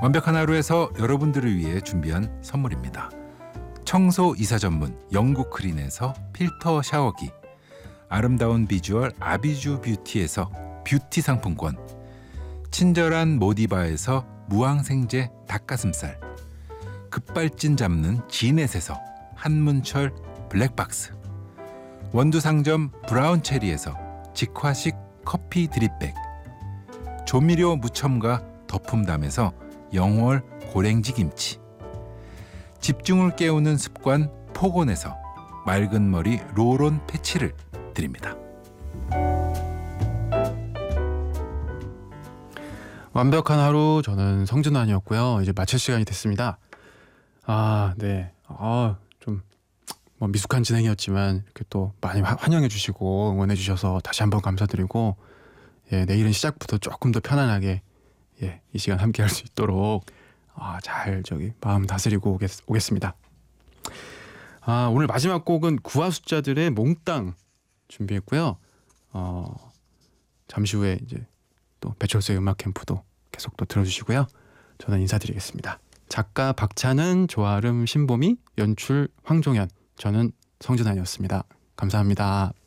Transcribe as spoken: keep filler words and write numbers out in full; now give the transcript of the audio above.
완벽한 하루에서 여러분들을 위해 준비한 선물입니다. 청소 이사 전문 영국 크린에서 필터 샤워기, 아름다운 비주얼 아비주 뷰티에서 뷰티 상품권, 친절한 모디바에서 무항생제 닭가슴살, 급발진 잡는 지넷에서 한문철 블랙박스, 원두 상점 브라운체리에서 직화식 커피 드립백, 조미료 무첨가 덕품담에서 영월 고랭지 김치, 집중을 깨우는 습관 포곤에서 맑은 머리 롤온 패치를 드립니다. 완벽한 하루, 저는 성준환이었고요. 이제 마칠 시간이 됐습니다. 아, 네. 아, 좀 뭐 미숙한 진행이었지만 이렇게 또 많이 환영해 주시고 응원해 주셔서 다시 한번 감사드리고, 예, 내일은 시작부터 조금 더 편안하게, 예, 이 시간 함께 할 수 있도록 아, 잘 저기 마음 다스리고 오겠, 오겠습니다. 아, 오늘 마지막 곡은 구화 숫자들의 몽땅 준비했고요. 어, 잠시 후에 이제 또 배철수의 음악 캠프도 계속 또 들어주시고요. 저는 인사드리겠습니다. 작가 박찬은, 조아름, 신보미, 연출 황종현, 저는 성준환이었습니다. 감사합니다.